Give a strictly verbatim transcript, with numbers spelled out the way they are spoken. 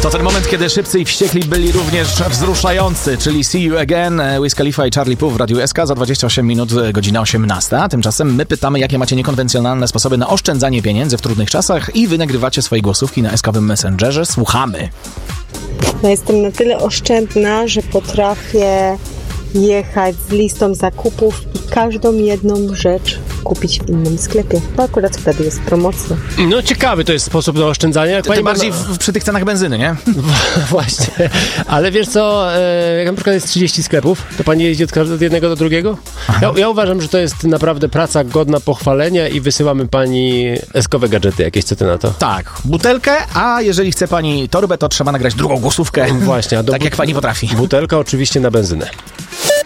To ten moment, kiedy Szybcy i Wściekli byli również wzruszający, czyli See You Again, Wiz Khalifa i Charlie Puth w Radiu S K za dwadzieścia osiem minut, godzina osiemnasta. Tymczasem my pytamy, jakie macie niekonwencjonalne sposoby na oszczędzanie pieniędzy w trudnych czasach i wy nagrywacie swoje głosówki na eskowym Messengerze. Słuchamy. No jestem na tyle oszczędna, że potrafię jechać z listą zakupów i każdą jedną rzecz kupić w innym sklepie, bo akurat wtedy jest promocja. No ciekawy to jest sposób na oszczędzanie. Tym bardziej w, przy tych cenach benzyny, nie? Właśnie. Ale wiesz co, e, jak na przykład jest trzydzieści sklepów, to pani jeździ od, od jednego do drugiego? Ja, ja uważam, że to jest naprawdę praca godna pochwalenia i wysyłamy pani eskowe gadżety jakieś, co ty na to? Tak, butelkę, a jeżeli chce pani torbę, to trzeba nagrać drugą głosówkę. Właśnie. A do tak but- jak pani potrafi. Butelka oczywiście na benzynę.